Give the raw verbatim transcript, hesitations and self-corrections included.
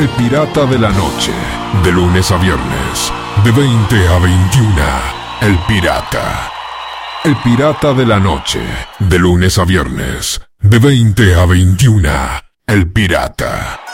El Pirata de la Noche, de lunes a viernes, de veinte a veintiuna. El Pirata. El Pirata de la Noche, de lunes a viernes, de veinte a veintiuna. El Pirata.